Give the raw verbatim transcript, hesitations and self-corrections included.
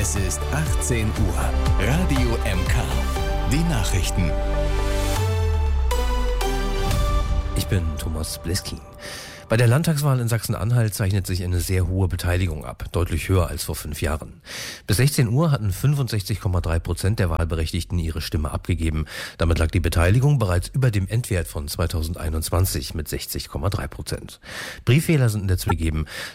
Es ist achtzehn Uhr. Radio M K. Die Nachrichten. Ich bin Thomas Bleskin. Bei der Landtagswahl in Sachsen-Anhalt zeichnet sich eine sehr hohe Beteiligung ab, deutlich höher als vor fünf Jahren. Bis sechzehn Uhr hatten fünfundsechzig Komma drei Prozent der Wahlberechtigten ihre Stimme abgegeben. Damit lag die Beteiligung bereits über dem Endwert von zweitausendeinundzwanzig mit sechzig Komma drei Prozent. Briefwähler sind in der Zwischenzeit gegeben.